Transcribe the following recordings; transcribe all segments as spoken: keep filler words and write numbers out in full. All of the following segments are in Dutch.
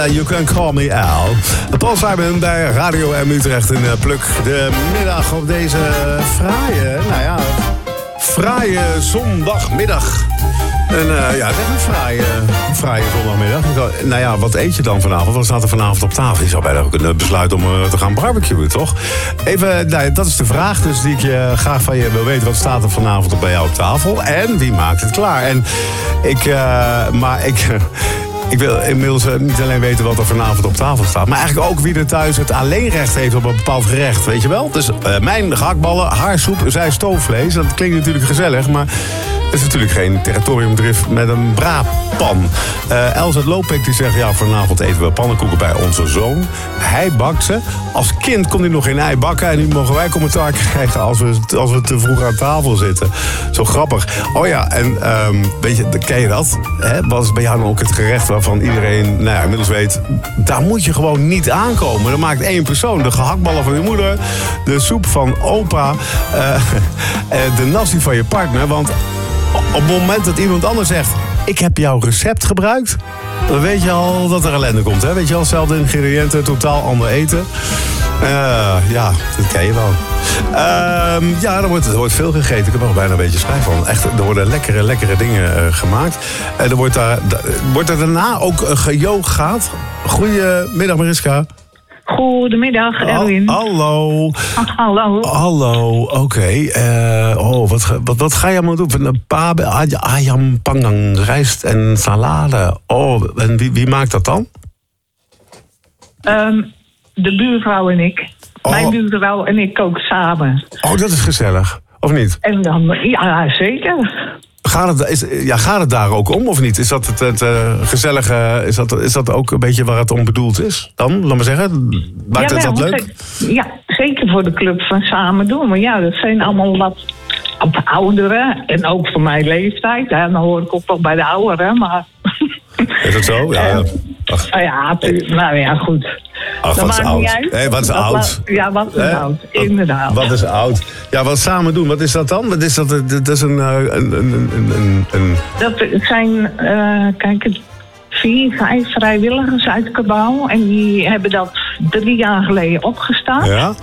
You Can Call Me Al. Paul Simon bij Radio M Utrecht in Pluk. De middag op deze fraaie, nou ja, fraaie zondagmiddag. En uh, ja, het is een fraaie, fraaie zondagmiddag. Nou ja, wat eet je dan vanavond? Wat staat er vanavond op tafel? Je zou bijna kunnen besluiten om uh, te gaan barbecuen, toch? Even, nou, dat is de vraag dus die ik je graag van je wil weten. Wat staat er vanavond bij jou op tafel? En wie maakt het klaar? En ik, uh, maar ik... Ik wil inmiddels niet alleen weten wat er vanavond op tafel staat, maar eigenlijk ook wie er thuis het alleenrecht heeft op een bepaald gerecht, weet je wel? Dus uh, mijn gehaktballen, haar soep, zij stoofvlees. Dat klinkt natuurlijk gezellig, maar het is natuurlijk geen territoriumdrift met een braadpan. Uh, Els uit Lopik die zegt, ja, vanavond eten we pannenkoeken bij onze zoon. Hij bakt ze. Als kind kon hij nog geen ei bakken en nu mogen wij commentaar krijgen als we, als we te vroeg aan tafel zitten. Zo grappig. Oh ja, en um, weet je, ken je dat? Hè? Wat is bij jou dan ook het gerecht waarvan iedereen, nou ja, inmiddels weet, daar moet je gewoon niet aankomen. Dat maakt één persoon. De gehaktballen van je moeder, de soep van opa, uh, de nasi van je partner. Want op het moment dat iemand anders zegt, ik heb jouw recept gebruikt, dan weet je al dat er ellende komt. Hè? Weet je al, zelfde ingrediënten, totaal ander eten. Uh, ja, dat ken je wel. Uh, ja, er wordt, er wordt veel gegeten. Ik heb er al bijna een beetje spijt van. Echt, er worden lekkere, lekkere dingen uh, gemaakt. En er wordt, daar, da, wordt er daarna ook uh, geyogaat. Goedemiddag, Mariska. Goedemiddag, Erwin. Hallo. Hallo. Hallo, oké. Okay. Uh, oh, wat, wat, wat ga je allemaal doen? Een pabe, ayam panggang, rijst en salade. Oh, en wie, wie maakt dat dan? Um, de buurvrouw en ik. Oh. Mijn buurvrouw en ik koken samen. Oh, dat is gezellig. Of niet? En dan, ja, zeker. Gaat het, is, ja, gaat het daar ook om, of niet? Is dat het, het uh, gezellige, is dat, is dat ook een beetje waar het om bedoeld is? Dan, laat maar zeggen, maakt ja, het dat leuk? Ze, ja, zeker voor de club van Samen Doen. Maar ja, dat zijn allemaal wat, wat ouderen. En ook voor mijn leeftijd. Ja, dan hoor ik ook wel bij de ouderen, maar... Is dat zo? Ja, ja. Ach. Ja, nou ja, goed. Ach, dat wat is oud. Hé, hey, wat is dat oud? La, ja, wat is He? oud, inderdaad. Wat, wat is oud? Ja, wat Samen Doen, wat is dat dan? Wat is dat, dat is een... een, een, een, een... Dat zijn, uh, kijk, vier, vijf vrijwilligers uit Cabauw. En die hebben dat drie jaar geleden opgestart. Ja?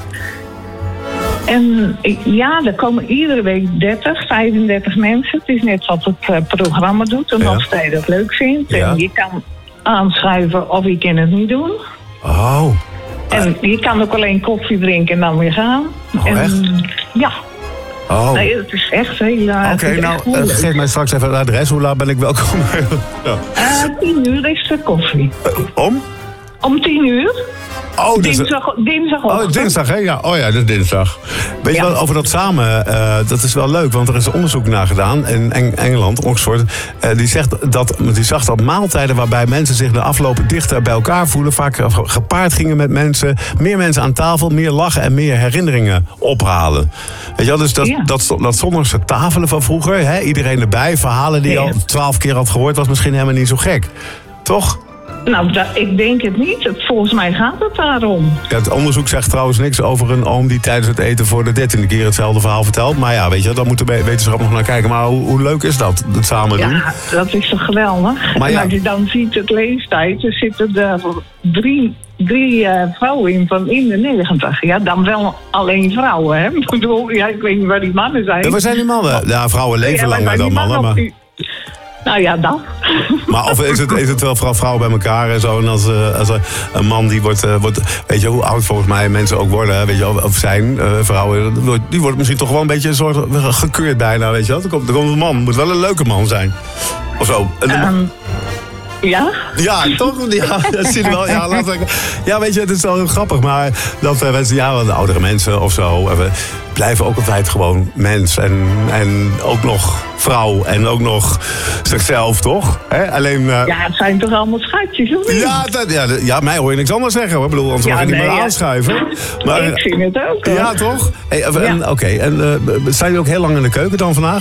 En ja, er komen iedere week dertig, vijfendertig mensen. Het is net wat het uh, programma doet en ja. Of jij dat leuk vindt. Ja. En je kan aanschuiven of je kan het niet doen. Oh. En je kan ook alleen koffie drinken en dan weer gaan. Oh, en, echt? Ja. Oh. Nee, het is echt heel... Uh, Oké, okay, nou, uh, geef mij straks even het adres. Hoe laat ben ik welkom? ja. uh, tien uur is de koffie. Uh, om? Om tien uur. Oh, dus dinsdag, dinsdag Oh, dinsdag, hè? Ja, oh ja, dat is dinsdag. Weet je ja. wel, over dat samen, uh, dat is wel leuk, want er is onderzoek naar gedaan in Eng- Engeland, Oxford. Uh, die, zegt dat, die zag dat maaltijden waarbij mensen zich de afloop dichter bij elkaar voelen, vaak gepaard gingen met mensen, meer mensen aan tafel, meer lachen en meer herinneringen ophalen. Weet je wel, dus dat, ja. dat, dat zondagse tafelen van vroeger, hè, iedereen erbij, verhalen die je ja. al twaalf keer had gehoord, was misschien helemaal niet zo gek. Toch? Nou, dat, ik denk het niet. Volgens mij gaat het daarom. Ja, het onderzoek zegt trouwens niks over een oom die tijdens het eten voor de dertiende keer hetzelfde verhaal vertelt. Maar ja, weet je, daar moet de wetenschap nog naar kijken. Maar hoe, hoe leuk is dat, het samen doen? Ja, dat is toch geweldig. Maar ja. En als je dan ziet het leeftijd, er zitten er drie, drie uh, vrouwen in van in de negentig. Ja, dan wel alleen vrouwen, hè? Ik bedoel, ja, ik weet niet waar die mannen zijn. Ja, waar zijn die mannen? Ja, vrouwen leven ja, langer dan mannen, maar... Die... Nou ja, dat. Maar of is het, is het wel vrouwen bij elkaar en zo? En als, uh, als een man die wordt, uh, wordt... Weet je hoe oud volgens mij mensen ook worden? Weet je, of zijn uh, vrouwen... Die wordt misschien toch wel een beetje een soort gekeurd bijna, weet je wel? Er komt, er komt een man. Moet wel een leuke man zijn. Of zo. Um, ja? Ja, toch? Ja, dat zie je wel. Ja, laat ik, ja, weet je, het is wel heel grappig. Maar dat uh, mensen, ja, de oudere mensen of zo... Uh, blijven ook altijd gewoon mens. En, en ook nog vrouw. En ook nog zichzelf, toch? He? Alleen, uh... ja, het zijn toch allemaal schatjes, of niet? Ja, dat, ja, ja, mij hoor je niks anders zeggen. Hoor. Ik bedoel, anders ja, mag je nee, niet meer ja. aanschuiven. Maar, ik vind het ook, hoor. Ja, toch? Hey, ja. Oké, okay. En uh, zijn jullie ook heel lang in de keuken dan vandaag?